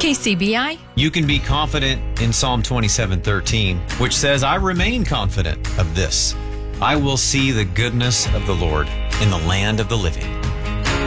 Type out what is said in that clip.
KCBI. You can be confident in Psalm 27:13, which says, I remain confident of this. I will see the goodness of the Lord in the land of the living.